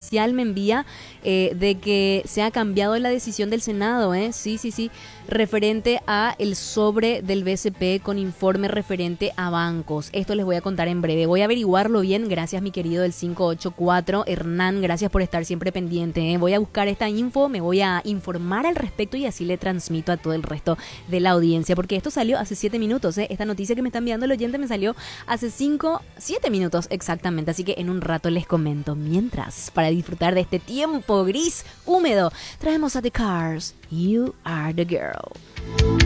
oficial me envía de que se ha cambiado la decisión del Senado, ¿eh? Sí, referente a el sobre del BCP con informe referente a bancos. Esto les voy a contar en breve. Voy a averiguarlo bien. Gracias, mi querido del 584. Hernán, gracias por estar siempre pendiente, ¿eh? Voy a buscar esta info, me voy a informar al respecto y así le transmito a todo el resto de la audiencia, porque esto salió hace 7 minutos, ¿eh? Esta noticia que me está enviando el oyente me salió hace 7 minutos exactamente, así que en un rato les comento. Mientras, para disfrutar de este tiempo gris, húmedo, traemos a The Cars, You Are The Girl.